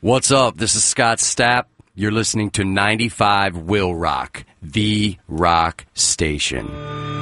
What's up? This is Scott Stapp. You're listening to 95 Will Rock, the rock station.